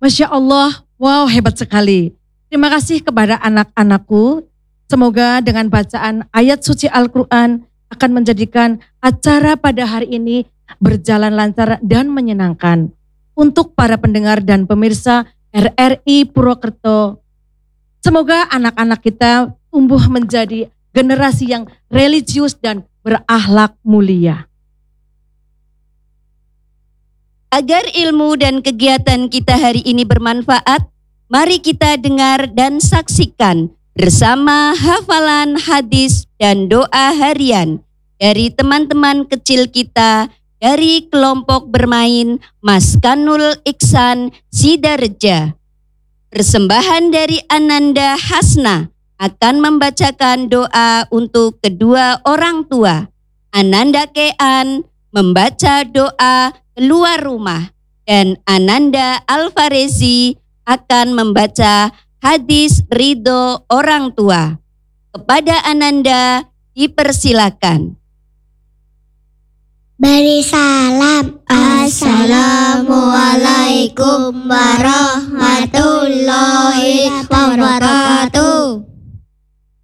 Masya Allah, wow hebat sekali. Terima kasih kepada anak-anakku. Semoga dengan bacaan ayat suci Al-Quran akan menjadikan acara pada hari ini berjalan lancar dan menyenangkan. Untuk para pendengar dan pemirsa RRI Purwokerto, semoga anak-anak kita tumbuh menjadi generasi yang religius dan berakhlak mulia. Agar ilmu dan kegiatan kita hari ini bermanfaat, mari kita dengar dan saksikan bersama hafalan hadis dan doa harian dari teman-teman kecil kita dari kelompok bermain Maskanul Ihsan Sidareja. Persembahan dari Ananda Hasna akan membacakan doa untuk kedua orang tua. Ananda Kean membaca doa keluar rumah dan Ananda Alfarezi akan membaca hadis ridho orang tua. Kepada Ananda dipersilakan. Beri salam. Assalamualaikum warahmatullahi wabarakatuh.